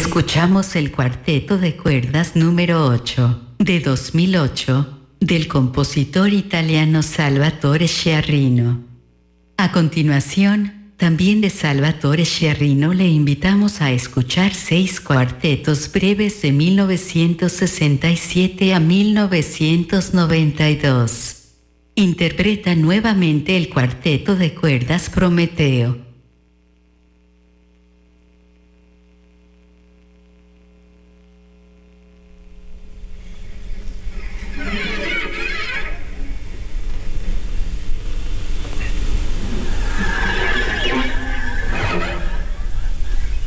Escuchamos el cuarteto de cuerdas número 8, de 2008, del compositor italiano Salvatore Sciarrino. A continuación, también de Salvatore Sciarrino, le invitamos a escuchar 6 cuartetos breves de 1967 a 1992. Interpreta nuevamente el cuarteto de cuerdas Prometeo.